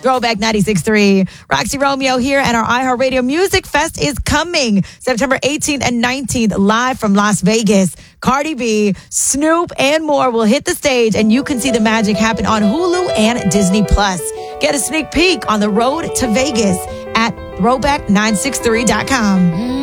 Throwback 96.3. Roxy Romeo here, and our iHeartRadio Music Fest is coming September 18th and 19th, live from Las Vegas. Cardi B, Snoop, and more will hit the stage, and you can see the magic happen on Hulu and Disney+. Get a sneak peek on the road to Vegas at throwback963.com.